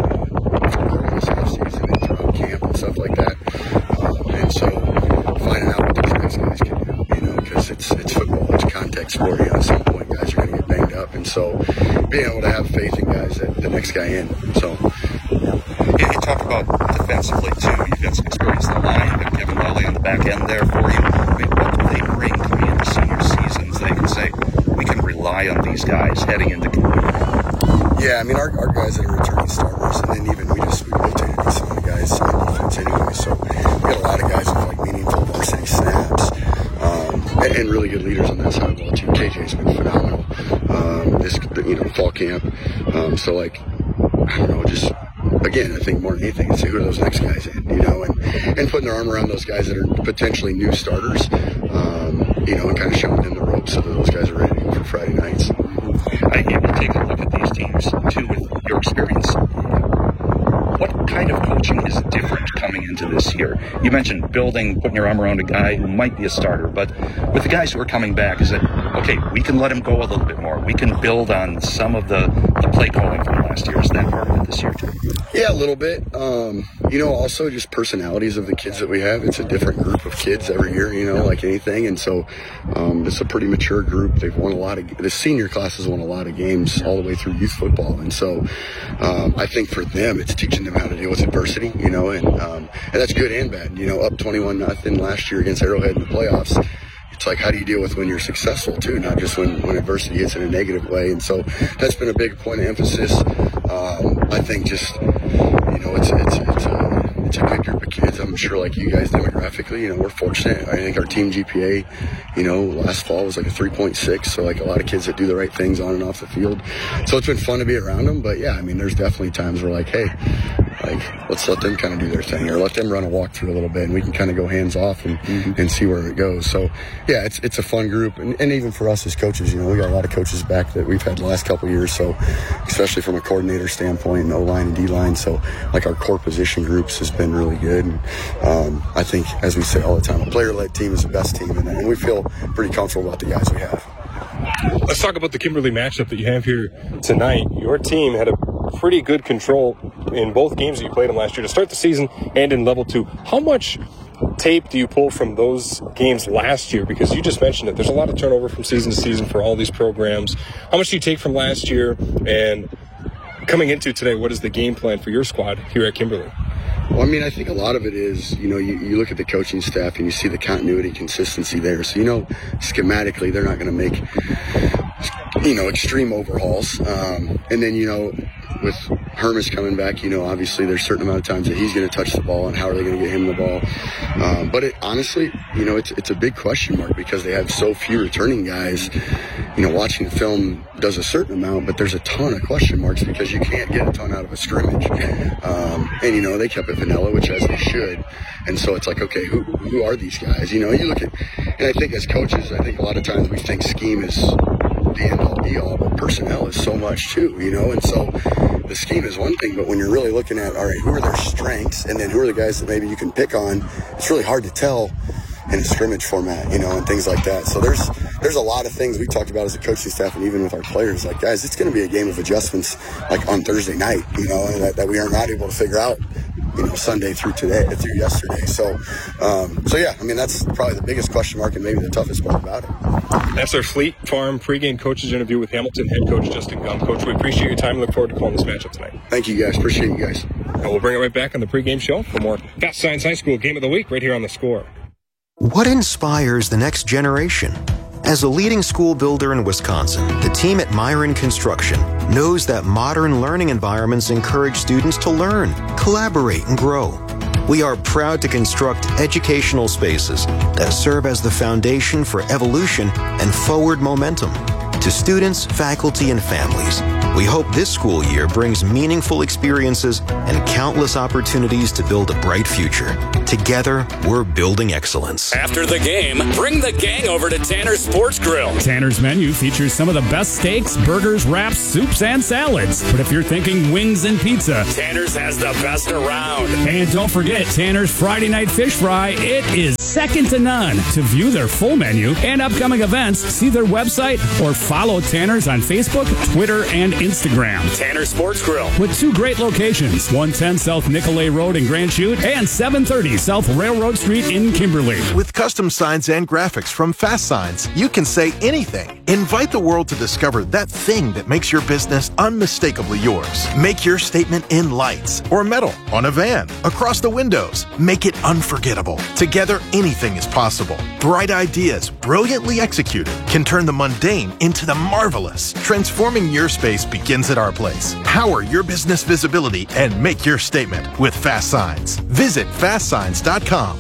during this offseason and throughout camp and stuff like that. Um, and so finding out what these next guys can do, you know, because it's it's football, it's a contact sport. You know, at some point, guys are going to get banged up, and so being able to have faith in guys that the next guy in. So. Yeah, you talk about defensively too. You've got some experience in the line. You've got Kevin Lally on the back end there for you. I mean, what do they bring coming into senior seasons? They can say we can rely on these guys heading into. Yeah, I mean, our, our guys that are returning starters, and then even we just we rotated some of the guys on defense anyway. So we got a lot of guys with like meaningful varsity snaps, um, and, and really good leaders on that side of the ball too. K J's been phenomenal. Um, this you know fall camp. Um, so like I don't know, just. Again, I think more than anything, it's who are those next guys in, you know, and, and putting their arm around those guys that are potentially new starters, um, you know, and kind of showing them the ropes so that those guys are ready to go for Friday nights. I get to take a look at these teams, too, with your experience. What kind of coaching is different coming into this year? You mentioned building, putting your arm around a guy who might be a starter, but with the guys who are coming back, is it, okay, we can let him go a little bit more. We can build on some of the, the play calling from last year. Is that part of it this year, too? Yeah, a little bit. Um, you know, also just personalities of the kids that we have. It's a different group of kids every year, you know, like anything. And so um, it's a pretty mature group. They've won a lot of, the senior class has won a lot of games all the way through youth football. And so um, I think for them, it's teaching them how to deal with adversity, you know, and, um, and that's good and bad. You know, up twenty-one nothing last year against Arrowhead in the playoffs. It's like, how do you deal with when you're successful too, not just when, when adversity hits in a negative way. And so that's been a big point of emphasis. Um, I think just, you know, it's, it's, it's a, it's a good group of kids. I'm sure like you guys demographically, you know, we're fortunate. I think our team G P A, you know, last fall was like a three point six. So like a lot of kids that do the right things on and off the field. So it's been fun to be around them. But yeah, I mean, there's definitely times where like, hey, like, let's let them kind of do their thing, or let them run a walkthrough a little bit, and we can kind of go hands off and, mm-hmm. and see where it goes. So, yeah, it's it's a fun group, and, and even for us as coaches, you know, we got a lot of coaches back that we've had the last couple of years. So, especially from a coordinator standpoint, and O line and D line, so like our core position groups has been really good. And um, I think, as we say all the time, a player-led team is the best team, and, and we feel pretty comfortable about the guys we have. Let's talk about the Kimberly matchup that you have here tonight. Your team had a pretty good control in both games that you played in last year to start the season and in level two. How much tape do you pull from those games last year? Because you just mentioned it. There's a lot of turnover from season to season for all these programs. How much do you take from last year? And coming into today, what is the game plan for your squad here at Kimberly? Well, I mean, I think a lot of it is, you know, you, you look at the coaching staff and you see the continuity, consistency there. So, you know, schematically, they're not going to make, you know, extreme overhauls. Um, and then, you know, with Hermes coming back, you know, obviously there's a certain amount of times that he's going to touch the ball, and how are they going to get him the ball? Um, but it, honestly, you know, it's it's a big question mark because they have so few returning guys. You know, watching the film does a certain amount, but there's a ton of question marks because you can't get a ton out of a scrimmage. Um, and, you know, they kept it vanilla, which as they should. And so it's like, okay, who who are these guys? You know, you look at, and I think as coaches, I think a lot of times we think scheme is the end all be all, but personnel is so much too, you know. And so the scheme is one thing, but when you're really looking at, all right, who are their strengths, and then who are the guys that maybe you can pick on, it's really hard to tell in a scrimmage format, you know, and things like that. So there's there's a lot of things we talked about as a coaching staff, and even with our players, like, guys, it's going to be a game of adjustments, like on Thursday night, you know, and that, that we are not able to figure out, you know, Sunday through today, through yesterday. So, um, so yeah, I mean, that's probably the biggest question mark and maybe the toughest part about it. That's our Fleet Farm pregame coaches interview with Hamilton head coach Justin Gum. Coach, we appreciate your time and look forward to calling this matchup tonight. Thank you, guys. Appreciate you guys. And we'll bring it right back on the pregame show for more Fast Science High School Game of the Week right here on The Score. What inspires the next generation? As a leading school builder in Wisconsin, the team at Myron Construction knows that modern learning environments encourage students to learn, collaborate, and grow. We are proud to construct educational spaces that serve as the foundation for evolution and forward momentum. To students, faculty, and families, we hope this school year brings meaningful experiences and countless opportunities to build a bright future. Together, we're building excellence. After the game, bring the gang over to Tanner's Sports Grill. Tanner's menu features some of the best steaks, burgers, wraps, soups, and salads. But if you're thinking wings and pizza, Tanner's has the best around. And don't forget Tanner's Friday Night Fish Fry. It is second to none. To view their full menu and upcoming events, see their website or follow Tanner's on Facebook, Twitter, and Instagram. Tanner's Sports Grill. With two great locations, one ten South Nicolay Road in Grand Chute and seven thirty South Railroad Street in Kimberly. With custom signs and graphics from Fast Signs, you can say anything. Invite the world to discover that thing that makes your business unmistakably yours. Make your statement in lights or metal, on a van, across the windows. Make it unforgettable. Together, anything is possible. Bright ideas, brilliantly executed, can turn the mundane into the marvelous. Transforming your space begins at our place. Power your business visibility and make your statement with Fast Signs. Visit fast signs dot com.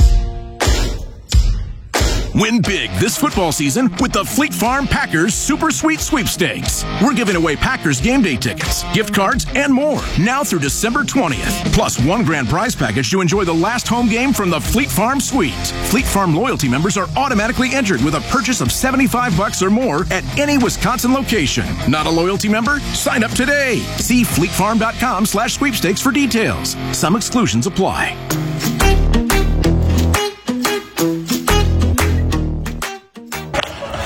Win big this football season with the Fleet Farm Packers Super Sweet Sweepstakes. We're giving away Packers game day tickets, gift cards, and more now through December twentieth. Plus one grand prize package to enjoy the last home game from the Fleet Farm Suite. Fleet Farm loyalty members are automatically entered with a purchase of seventy-five bucks or more at any Wisconsin location. Not a loyalty member? Sign up today. See fleet farm dot com slash sweepstakes for details. Some exclusions apply. Welcome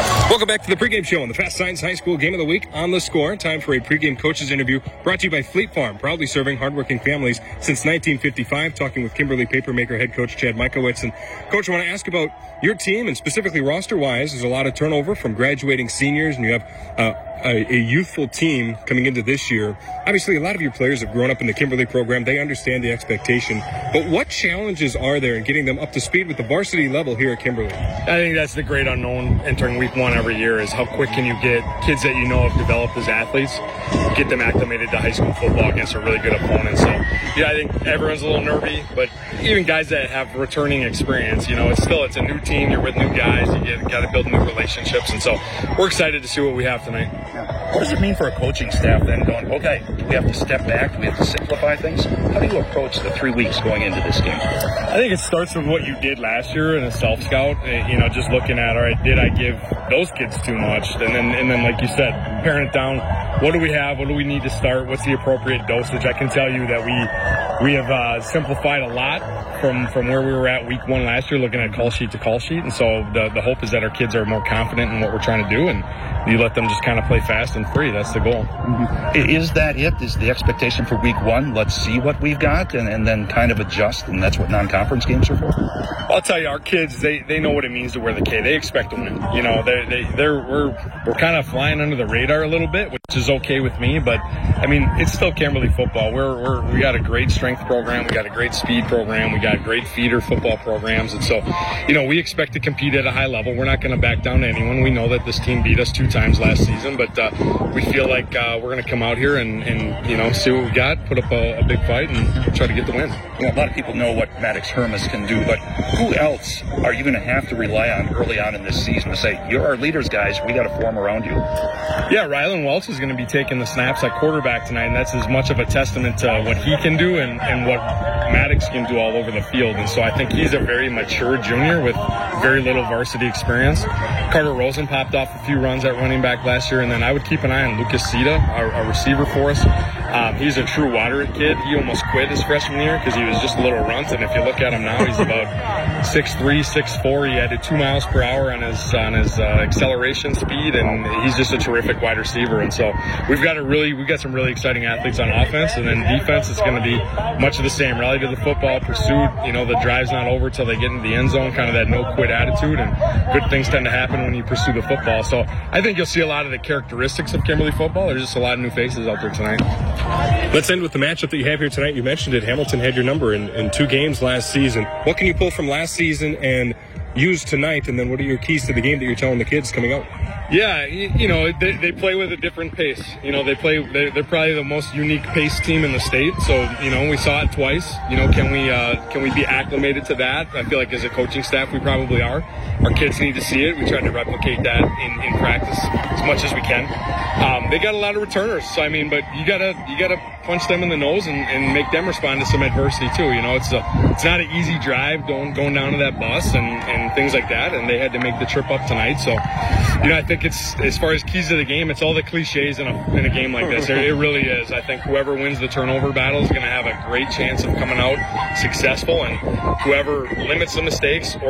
Welcome back to the pregame show on the Fast Signs High School Game of the Week on The Score. Time for a pregame coaches interview brought to you by Fleet Farm, proudly serving hardworking families since nineteen fifty-five. Talking with Kimberly Papermaker head coach Chad Michaelwitz. And Coach, I want to ask about your team, and specifically roster-wise. There's a lot of turnover from graduating seniors, and you have uh, a, a youthful team coming into this year. Obviously, a lot of your players have grown up in the Kimberly program. They understand the expectation. But what challenges are there in getting them up to speed with the varsity level here at Kimberly? I think that's the great unknown entering week one every year is how quick can you get kids that you know have developed as athletes, get them acclimated to high school football against a really good opponent. So, yeah, I think everyone's a little nervy, but even guys that have returning experience, you know, it's still, it's a new team. You're with new guys. You got to build new relationships. And so we're excited to see what we have tonight. What does it mean for a coaching staff then going, okay, do we have to step back? Do we have to simplify things? How do you approach the three weeks going into this game? I think it starts with what you did last year in a self-scout, you know, just looking at, all right, did I give those kids too much? And then, and then like you said, paring it down, what do we have? What do we need to start? What's the appropriate dosage? I can tell you that we we have uh, simplified a lot from, from where we were at week one last year, looking at call sheet to call sheet. And so the, the hope is that our kids are more confident in what we're trying to do, and you let them just kind of play fast and free. That's the goal. Mm-hmm. Is that it? Is the expectation for week one, let's see what we've got and, and then kind of adjust, and that's what non-conference games are for? I'll tell you, our kids, they, they know what it means to wear the K. They expect to win. You know, they, they, they're, we're, we're kind of flying under the radar a little bit, which is okay with me, but I mean, it's still Kimberly football. We're, we're, we got a great strength program. We got a great speed program. We got great feeder football programs. And so, you know, we expect to compete at a high level. We're not going to back down to anyone. We know that this team beat us two times last season, but uh, we feel like uh, we're going to come out here and, and, you know, see what we got, put up a, a big fight, and try to get the win. You know, a lot of people know what Maddox Hermes can do, but who else are you going to have to rely on early on in this season to say, you're our leaders, guys, we got to form around you? Yeah, Rylan Welch is going to be taking the snaps at quarterback tonight, and that's as much of a testament to what he can do and, and what Maddox can do all over the field. And so I think he's a very mature junior with very little varsity experience. Carter Rosen popped off a few runs at running back last year, and then I would keep an eye on Lucas Sita, our, our receiver for us. Um, he's a true water kid. He almost quit his freshman year because he was just a little runt, and if you look at him now, he's about six three, six four. He added two miles per hour on his on his uh, acceleration speed, and he's just a terrific wide receiver. And so we've got a really we've got some really exciting athletes on offense, and then defense is going to be much of the same. Rally to the football, pursuit. You know, the drive's not over till they get into the end zone. Kind of that no quit attitude, and good things tend to happen when you pursue the football. So I think you'll see a lot of the characteristics of Kimberly football. There's just a lot of new faces out there tonight. Let's end with the matchup that you have here tonight. You mentioned it. Hamilton had your number in, in two games last season. What can you pull from last season and use tonight? And then what are your keys to the game that you're telling the kids coming out? Yeah, you, you know, they, they play with a different pace. You know, they play, they're, they're probably the most unique pace team in the state. So, you know, we saw it twice. You know, can we uh, can we be acclimated to that? I feel like as a coaching staff, we probably are. Our kids need to see it. We try to replicate that in, in practice as much as we can. Um, they got a lot of returners. So, I mean, but you gotta you gotta punch them in the nose and, and make them respond to some adversity too. You know, it's a it's not an easy drive going going down to that bus and, and things like that. And they had to make the trip up tonight. So, you know, I think it's, as far as keys to the game, it's all the cliches in a, in a game like this. It, it really is. I think whoever wins the turnover battle is going to have a great chance of coming out successful, and whoever limits the mistakes or